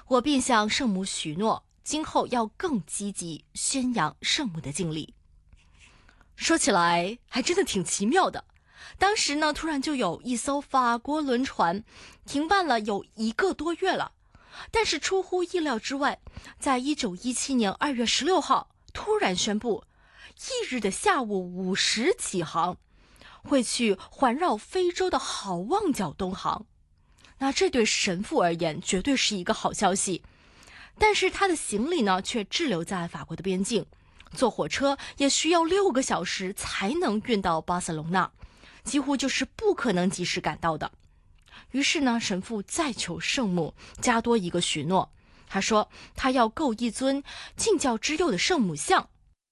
我便向圣母许诺，今后要更积极宣扬圣母的敬礼。说起来还真的挺奇妙的，当时呢，突然就有一艘法国轮船停办了有1个多月了，但是出乎意料之外，在1917年2月16号突然宣布，翌日的下午5时起航，会去环绕非洲的好望角东航。那这对神父而言绝对是一个好消息，但是他的行李呢却滞留在法国的边境，坐火车也需要6个小时才能运到巴塞隆纳，几乎就是不可能及时赶到的。于是呢，神父再求圣母加多一个许诺，他说他要购一尊敬教之佑的圣母像，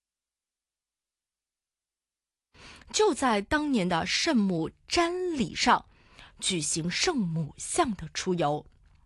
就在当年的圣母瞻礼上举行圣母像的出游。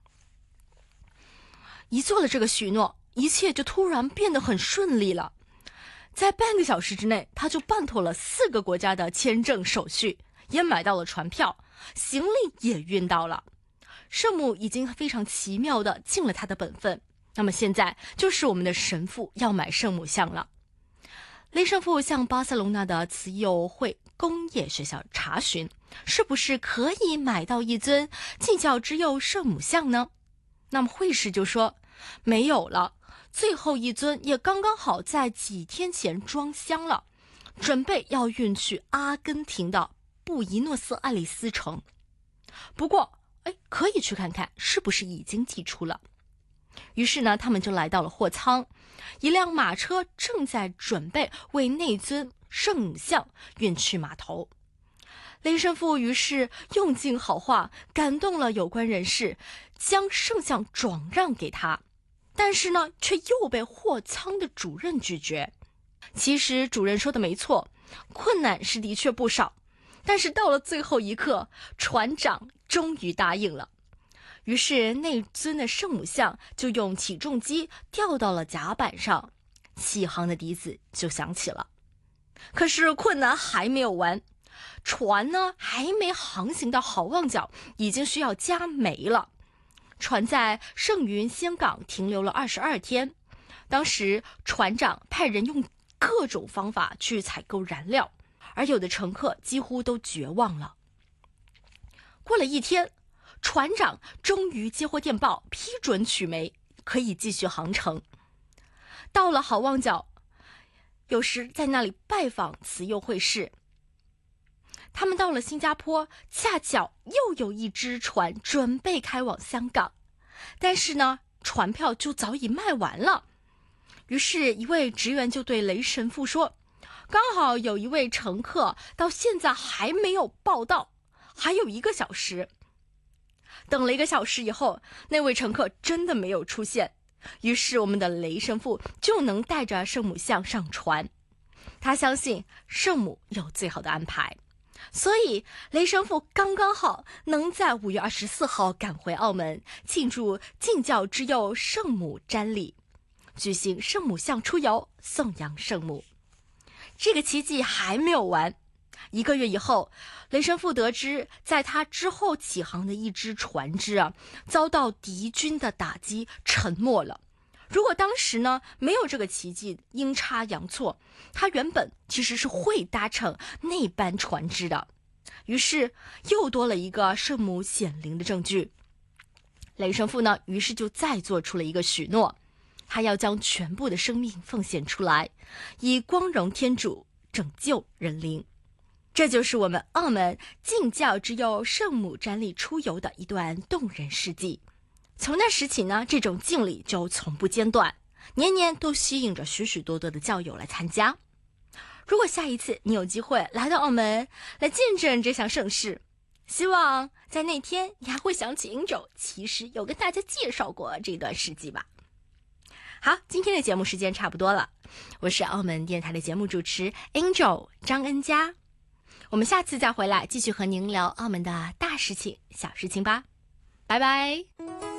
一做了这个许诺，一切就突然变得很顺利了。在半个小时之内，他就办妥了4个国家的签证手续，也买到了船票，行李也运到了。圣母已经非常奇妙地尽了他的本分，那么现在就是我们的神父要买圣母像了。雷神父向巴塞隆纳的慈幼会工业学校查询，是不是可以买到一尊敬教之佑圣母像呢？那么会士就说没有了，最后一尊也刚刚好在几天前装箱了，准备要运去阿根廷的布宜诺斯艾利斯城。不过可以去看看是不是已经寄出了。于是呢，他们就来到了货仓，一辆马车正在准备为那尊圣母像运去码头。雷神父于是用尽好话，感动了有关人士，将圣像转让给他，但是呢，却又被货仓的主任拒绝。其实主任说的没错，困难是的确不少，但是到了最后一刻，船长终于答应了。于是那尊的圣母像就用起重机吊到了甲板上，起航的笛子就响起了。可是困难还没有完，船呢还没航行到好望角，已经需要加煤了。船在圣云仙港停留了22天，当时船长派人用各种方法去采购燃料，而有的乘客几乎都绝望了。过了1天，船长终于接获电报，批准取煤，可以继续航程。到了好望角，有时在那里拜访慈幼会士。他们到了新加坡，恰巧又有一只船准备开往香港，但是呢，船票就早已卖完了。于是一位职员就对雷神父说，刚好有一位乘客到现在还没有报到，还有1个小时。等了1个小时以后，那位乘客真的没有出现，于是我们的雷神父就能带着圣母像上船。他相信圣母有最好的安排，所以雷神父刚刚好能在5月24号赶回澳门，庆祝敬教之佑圣母瞻礼，举行圣母像出游，颂扬圣母。这个奇迹还没有完，1个月以后，雷神父得知，在他之后起航的一只船只遭到敌军的打击，沉没了。如果当时呢没有这个奇迹，阴差阳错，他原本其实是会搭乘那班船只的。于是又多了一个圣母显灵的证据。雷神父呢，于是就再做出了一个许诺，他要将全部的生命奉献出来，以光荣天主，拯救人灵。这就是我们澳门敬教之佑圣母瞻礼出游的一段动人事迹。从那时起呢，这种敬礼就从不间断，年年都吸引着许许多多的教友来参加。如果下一次你有机会来到澳门，来见证这项盛事，希望在那天你还会想起 Angel 其实有跟大家介绍过这段事迹吧。好，今天的节目时间差不多了，我是澳门电台的节目主持 Angel 张恩佳，我们下次再回来继续和您聊澳门的大事情小事情吧，拜拜。